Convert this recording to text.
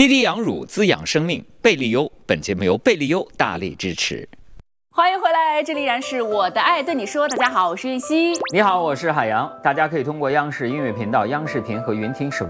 滴滴养乳滋养生命，贝利优。本节目由贝利优大力支持。 欢迎回来，这里依然是我的爱对你说。大家好，我是玉溪。 你好，我是海洋。大家可以通过央视音乐频道、央视频和云听手